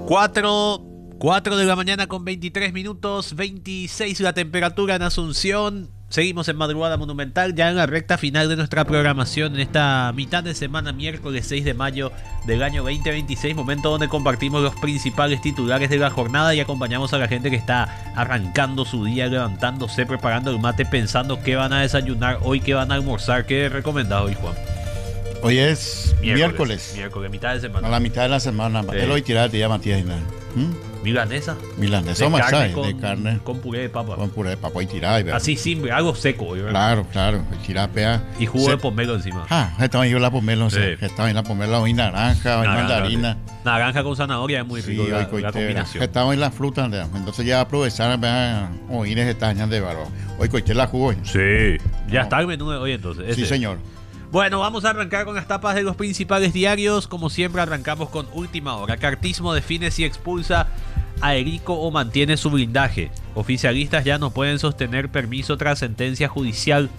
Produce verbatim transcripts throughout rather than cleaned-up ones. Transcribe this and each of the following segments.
cuatro, cuatro de la mañana con veintitrés minutos, veintiséis la temperatura en Asunción. Seguimos en Madrugada Monumental, ya en la recta final de nuestra programación en esta mitad de semana, miércoles seis de mayo del año veinte veintiséis, momento donde compartimos los principales titulares de la jornada y acompañamos a la gente que está arrancando su día, levantándose, preparando el mate, pensando qué van a desayunar hoy, qué van a almorzar. ¿Qué recomendado hoy, Juan? Hoy es miércoles. Miércoles, miércoles mitad de semana. A la mitad de la semana. Sí. Él hoy tirate ya Matías Hernán. ¿Mm? Milanesa. Milanesa De o carne masaje con, de carne. con puré de papa. Con puré de papa y tirá. Así simple, algo seco hoy, ¿verdad? Claro, claro. Tirá, pea. Y jugo Se... de pomelo encima. Ah, estaba yo la pomelo, Sí. estaba en la pomelo, hoy naranja, hoy mandarina. Naranja con zanahoria es muy rico, Sí, la, hoy la coitera. combinación. Estaba en la fruta, entonces ya aprovechar, vea, oír estañas de barro. Hoy coité la jugo. Sí, ya No. está el menú de hoy entonces. Sí, ese. señor. Bueno, vamos a arrancar con las tapas de los principales diarios. Como siempre, arrancamos con Última Hora. Cartismo define si expulsa a Erico o mantiene su blindaje. Oficialistas ya no pueden sostener permiso tras sentencia judicial.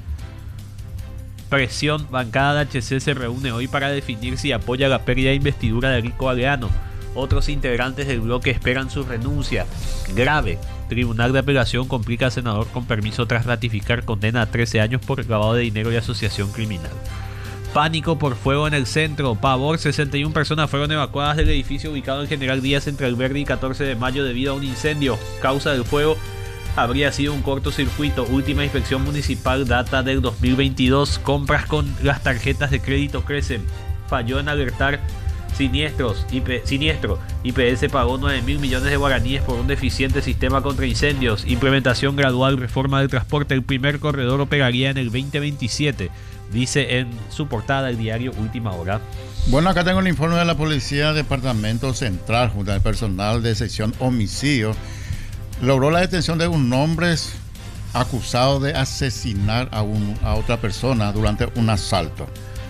Presión. Bancada de H C se reúne hoy para definir si apoya la pérdida de investidura de Erico Galeano. Otros integrantes del bloque esperan su renuncia. Grave. Tribunal de Apelación complica a senador con permiso tras ratificar condena a trece años por lavado de dinero y asociación criminal. Pánico por fuego en el centro. Pavor, sesenta y una personas fueron evacuadas del edificio ubicado en General Díaz entre el Verde y catorce de mayo debido a un incendio. Causa del fuego habría sido un cortocircuito. Última inspección municipal data del dos mil veintidós. Compras con las tarjetas de crédito crecen. Falló en alertar siniestros. I P, siniestro. I P S pagó nueve mil millones de guaraníes por un deficiente sistema contra incendios. Implementación gradual, reforma del transporte. El primer corredor operaría en el veinte veintisiete. Dice en su portada el diario Última Hora. Bueno, acá tengo el informe de la Policía Departamento Central junto al personal de sección homicidio. Logró la detención de un hombre acusado de asesinar a, un, a otra persona durante un asalto.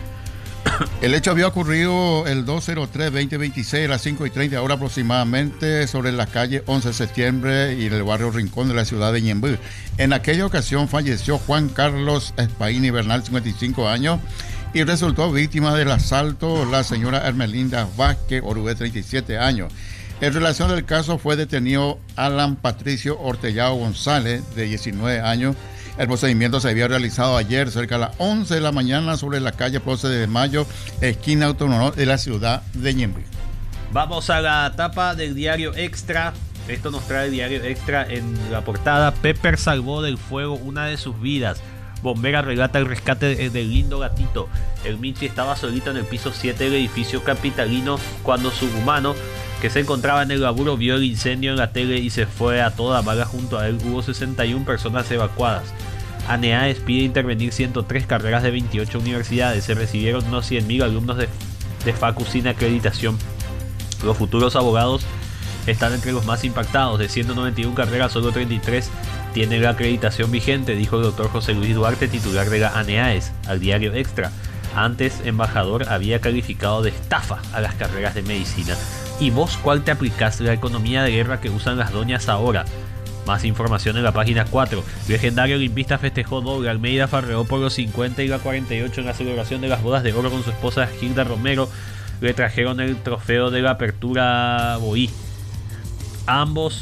El hecho había ocurrido el dos cero tres veinte veintiséis a las cinco y treinta horas aproximadamente sobre la calle once de septiembre y en el barrio Rincón de la ciudad de Ñemby. En aquella ocasión falleció Juan Carlos Espaini Bernal, cincuenta y cinco años, y resultó víctima del asalto la señora Hermelinda Vázquez Orube, treinta y siete años. En relación del caso fue detenido Alan Patricio Ortellado González, de diecinueve años. El procedimiento se había realizado ayer cerca de las once de la mañana sobre la calle doce de mayo, esquina Autónoma de la ciudad de Ñemby. Vamos a la tapa del diario Extra. Esto nos trae el diario Extra en la portada. Pepper salvó del fuego una de sus vidas. Bombera relata el rescate del lindo gatito. El Michi estaba solito en el piso siete del edificio capitalino cuando su humano, que se encontraba en el laburo, vio el incendio en la tele y se fue a toda bala junto a él. Hubo sesenta y una personas evacuadas. ANEAES pide intervenir ciento tres carreras de veintiocho universidades. Se recibieron unos cien mil alumnos de, de Facu sin acreditación. Los futuros abogados están entre los más impactados. De ciento noventa y una carreras, solo treinta y tres tienen la acreditación vigente, dijo el doctor José Luis Duarte, titular de la ANEAES, al diario Extra. Antes, embajador había calificado de estafa a las carreras de medicina. ¿Y vos cuál te aplicás? La economía de guerra que usan las doñas ahora. Más información en la página cuatro. Legendario olimpista festejó doble. Almeida farreó por los cincuenta y la cuarenta y ocho en la celebración de las bodas de oro con su esposa Gilda Romero. Le trajeron el trofeo de la apertura Boí. Ambos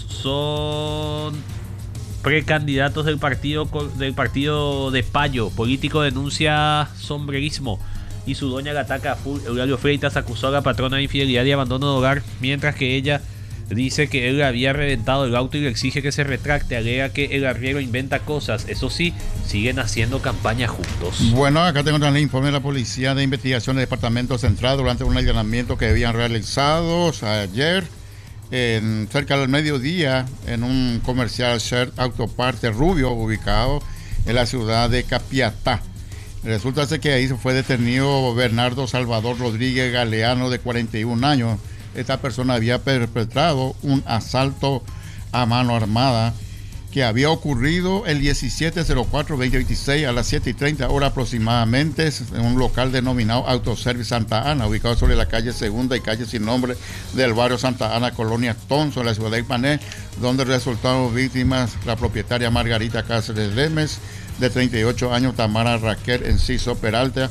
son precandidatos del partido, del partido de Payo. Político denuncia sombrerismo y su doña la ataca a full. Eulario Freitas acusó a la patrona de infidelidad y abandono de hogar, mientras que ella dice que él le había reventado el auto y le exige que se retracte. Alega que el arriero inventa cosas. Eso sí, siguen haciendo campaña juntos. Bueno, acá tengo también el informe de la Policía de Investigación del Departamento Central durante un allanamiento que habían realizado ayer en, cerca del mediodía en un comercial Shell Autoparte Rubio ubicado en la ciudad de Capiatá. Resulta ser que ahí se fue detenido Bernardo Salvador Rodríguez Galeano, de cuarenta y un años. Esta persona había perpetrado un asalto a mano armada que había ocurrido el diecisiete cero cuatro veinte veintiséis a las siete y treinta horas aproximadamente en un local denominado Autoservice Santa Ana, ubicado sobre la calle Segunda y calle Sin Nombre del barrio Santa Ana, Colonia Tonso, en la ciudad de Ipané, donde resultaron víctimas la propietaria Margarita Cáceres Lemes, de treinta y ocho años, Tamara Raquel Enciso Peralta,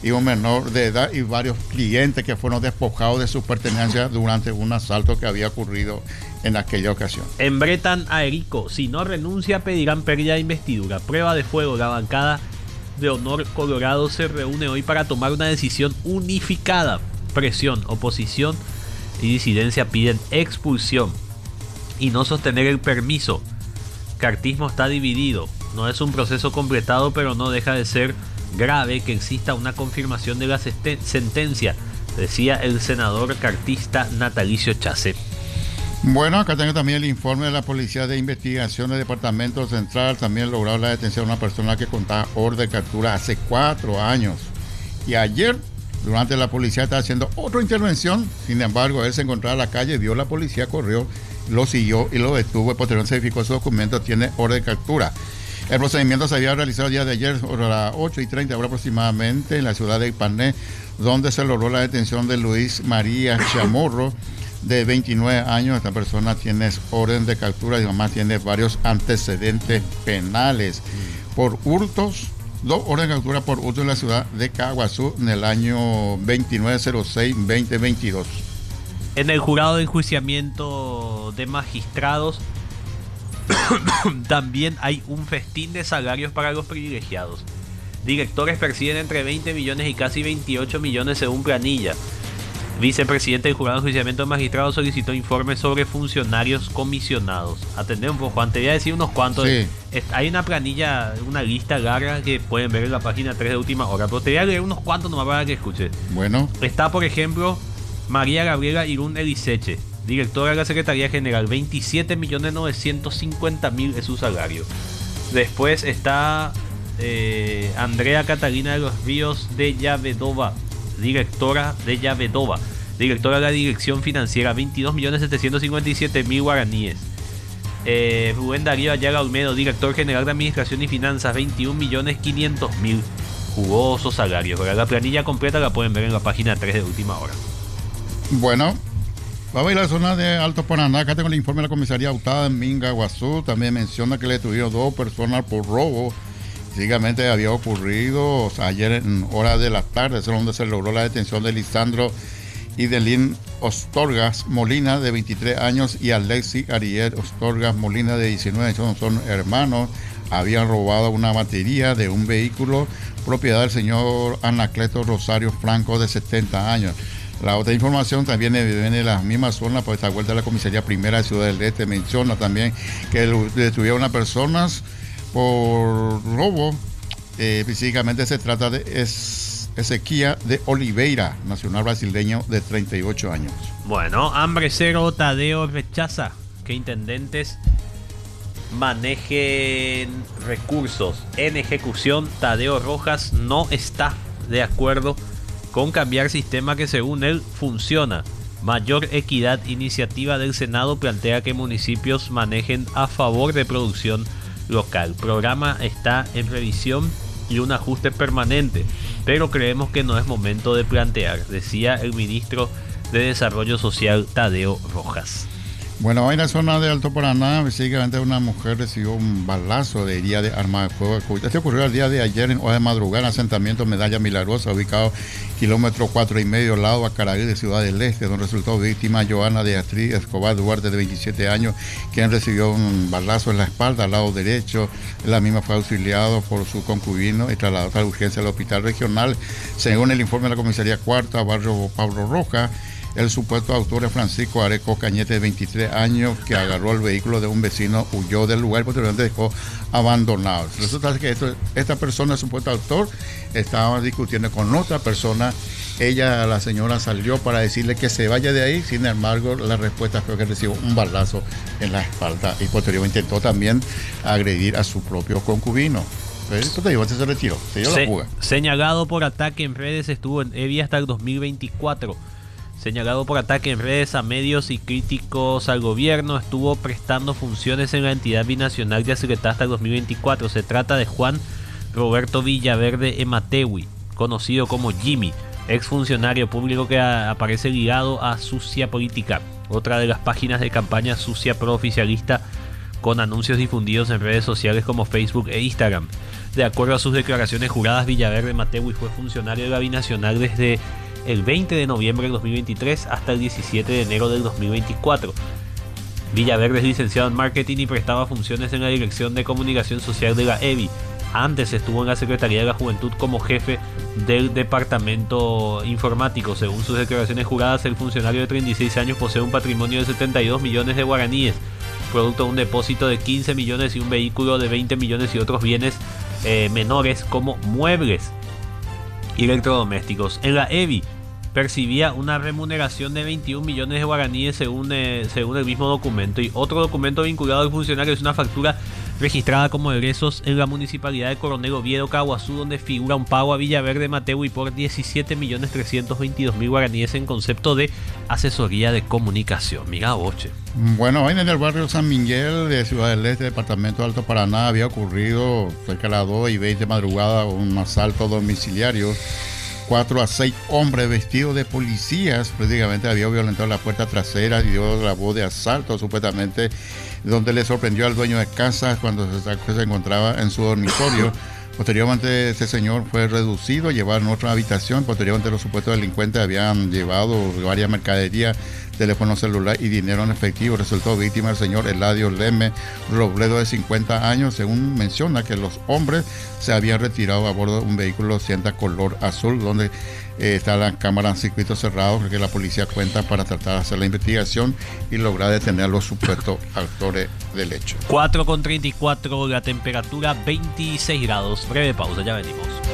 y un menor de edad y varios clientes que fueron despojados de sus pertenencias durante un asalto que había ocurrido en aquella ocasión. Embretan a Erico, si no renuncia pedirán pérdida de investidura. Prueba de fuego, la bancada de Honor Colorado se reúne hoy para tomar una decisión unificada. Presión, oposición y disidencia piden expulsión y no sostener el permiso. Cartismo está dividido, no es un proceso completado, pero no deja de ser grave que exista una confirmación de la sentencia, decía el senador cartista Natalicio Chase. Bueno, acá tengo también el informe de la Policía de Investigación del Departamento Central. También logró la detención de una persona que contaba orden de captura hace cuatro años. Y ayer, durante la policía estaba haciendo otra intervención, sin embargo, él se encontraba en la calle, vio la policía, corrió, lo siguió y lo detuvo. Posteriormente se verificó su documento, tiene orden de captura. El procedimiento se había realizado el día de ayer, a las ocho y treinta horas aproximadamente, en la ciudad de Ipané, donde se logró la detención de Luis María Chamorro, de veintinueve años. Esta persona tiene orden de captura y además tiene varios antecedentes penales por hurtos, dos órdenes de captura por hurto en la ciudad de Caguazú en el año veintinueve cero seis veinte veintidós. En el jurado de enjuiciamiento de magistrados también hay un festín de salarios para los privilegiados. Directores perciben entre veinte millones y casi veintiocho millones según planilla. Vicepresidente del Jurado de Enjuiciamiento de Magistrados solicitó informes sobre funcionarios comisionados. Atender un poco, antes voy a decir unos cuantos. Sí. Hay una planilla, una lista larga que pueden ver en la página tres de Última Hora, pero te voy a leer unos cuantos nomás para que escuches. Bueno. Está, por ejemplo, María Gabriela Irún Eliseche, directora de la Secretaría General, veintisiete millones novecientos cincuenta mil es su salario. Después está eh, Andrea Catalina de los Ríos de Llavedova, directora de Llavedova, directora de la Dirección Financiera, veintidós millones setecientos cincuenta y siete mil guaraníes. Eh, Rubén Darío Ayala Olmedo, director general de Administración y Finanzas, veintiún millones quinientos mil jugosos salarios. Ahora, la planilla completa la pueden ver en la página tres de Última Hora. Bueno, vamos a ir a la zona de Alto Paraná. Acá tengo el informe de la comisaría Autada en Minga, Guazú. También menciona que le detuvieron dos personas por robo. Básicamente había ocurrido, o sea, ayer en horas de la tarde, es donde se logró la detención de Lisandro Idelín Ostorgas Molina, de veintitrés años, y Alexi Ariel Ostorgas Molina, de diecinueve años. Son hermanos. Habían robado una batería de un vehículo propiedad del señor Anacleto Rosario Franco, de setenta años. La otra información también viene de la misma zona, por esta vuelta de la comisaría primera de Ciudad del Este. Menciona también que detuvieron a personas por robo. Eh, físicamente se trata de es, Ezequiel de Oliveira, nacional brasileño de treinta y ocho años. Bueno, hambre cero. Tadeo rechaza que intendentes manejen recursos en ejecución. Tadeo Rojas no está de acuerdo con cambiar sistema que según él funciona. Mayor equidad. Iniciativa del Senado plantea que municipios manejen a favor de producción local. Programa está en revisión y un ajuste permanente, pero creemos que no es momento de plantear, decía el ministro de Desarrollo Social Tadeo Rojas. Bueno, en la zona de Alto Paraná, básicamente una mujer recibió un balazo de herida de arma de fuego. Esto ocurrió el día de ayer en hora de madrugada en asentamiento Medalla Milagrosa, ubicado kilómetro cuatro y medio, lado a Caraí de Ciudad del Este, donde resultó víctima Joana Beatriz Escobar Duarte, de veintisiete años, quien recibió un balazo en la espalda, al lado derecho. La misma fue auxiliado por su concubino y trasladado a la urgencia del hospital regional. Según el informe de la comisaría cuarta, barrio Pablo Roja, el supuesto autor es Francisco Areco Cañete, de veintitrés años, que agarró el vehículo de un vecino, huyó del lugar y posteriormente dejó abandonado. Resulta que esto, esta persona, el supuesto autor, estaba discutiendo con otra persona. Ella, la señora, salió para decirle que se vaya de ahí. Sin embargo, la respuesta fue que recibió un balazo en la espalda y posteriormente intentó también agredir a su propio concubino. Esto te digo, se retiró, se dio la fuga. Señalado por ataque en redes, estuvo en E B I hasta el dos mil veinticuatro. Señalado por ataque en redes a medios y críticos al gobierno, estuvo prestando funciones en la entidad binacional de Azuquetá hasta el dos mil veinticuatro. Se trata de Juan Roberto Villaverde Ematewi, conocido como Jimmy, exfuncionario público que a, aparece ligado a Sucia Política, otra de las páginas de campaña sucia prooficialista con anuncios difundidos en redes sociales como Facebook e Instagram. De acuerdo a sus declaraciones juradas, Villaverde Mateui fue funcionario de la Binacional desde el veinte de noviembre del dos mil veintitrés hasta el diecisiete de enero del dos mil veinticuatro. Villaverde es licenciado en marketing y prestaba funciones en la Dirección de Comunicación Social de la E B I. Antes estuvo en la Secretaría de la Juventud como jefe del departamento informático. Según sus declaraciones juradas, el funcionario de treinta y seis años posee un patrimonio de setenta y dos millones de guaraníes, producto de un depósito de quince millones y un vehículo de veinte millones y otros bienes eh, menores como muebles y electrodomésticos. En la E B I percibía una remuneración de veintiún millones de guaraníes según, eh, según el mismo documento, y otro documento vinculado al funcionario es una factura registrada como egresos en la municipalidad de Coronel Oviedo, Caguazú, donde figura un pago a Villaverde Mateui por diecisiete millones trescientos veintidós mil guaraníes en concepto de asesoría de comunicación. Mira, boche. Bueno, hoy en el barrio San Miguel de Ciudad del Este, departamento de Alto Paraná, había ocurrido cerca de las dos y veinte de madrugada un asalto domiciliario. Cuatro a seis hombres vestidos de policías prácticamente habían violentado la puerta trasera y dio la voz de asalto supuestamente, donde le sorprendió al dueño de casa cuando se, se encontraba en su dormitorio. Posteriormente este señor fue reducido, llevado en otra habitación. Posteriormente los supuestos delincuentes habían llevado varias mercaderías, teléfono celular y dinero en efectivo. Resultó víctima el señor Eladio Leme Robledo, de cincuenta años. Según menciona que los hombres se habían retirado a bordo de un vehículo Sienta color azul, donde eh, está la cámara en circuito cerrado, que la policía cuenta para tratar de hacer la investigación y lograr detener a los supuestos autores del hecho. cuatro con treinta y cuatro, la temperatura veintiséis grados. Breve pausa, ya venimos.